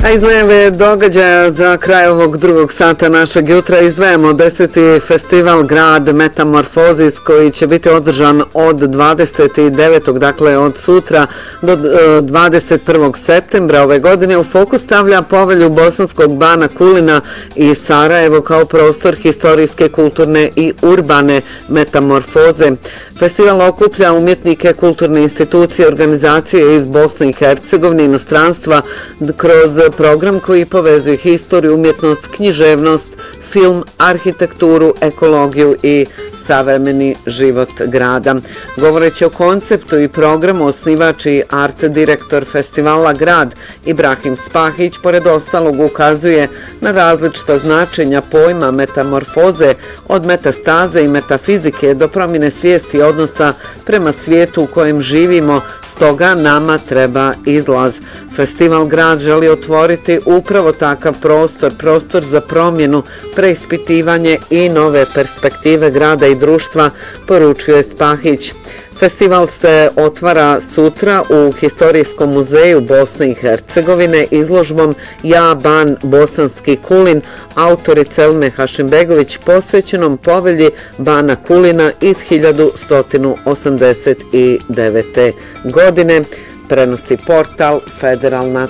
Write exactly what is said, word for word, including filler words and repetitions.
A iz najave događaja za kraj ovog drugog sata našeg jutra izdvajamo deseti festival Grad Metamorfozis koji će biti održan od dvadeset devetog dakle od sutra do dvadeset prvog septembra ove godine. U fokus stavlja povelju bosanskog Bana Kulina i Sarajevo kao prostor historijske, kulturne i urbane metamorfoze. Festival okuplja umjetnike, kulturne institucije, organizacije iz Bosne i Hercegovine, inostranstva kroz program koji povezuje historiju, umjetnost, književnost, film, arhitekturu, ekologiju i savremeni život grada. Govoreći o konceptu i programu, osnivač i art direktor festivala Grad Ibrahim Spahić pored ostalog ukazuje na različita značenja pojma metamorfoze od metastaze i metafizike do promjene svijesti i odnosa prema svijetu u kojem živimo. Stoga nama treba izlaz. Festival Grad želi otvoriti upravo takav prostor, prostor za promjenu, preispitivanje i nove perspektive grada i društva, poručuje Spahić. Festival se otvara sutra u Historijskom muzeju Bosne i Hercegovine izložbom Ja Ban Bosanski Kulin, autorice Elme Hašimbegović, posvećenom povelji Bana Kulina iz hiljadu sto osamdeset devete. godine, prenosi portal Federalna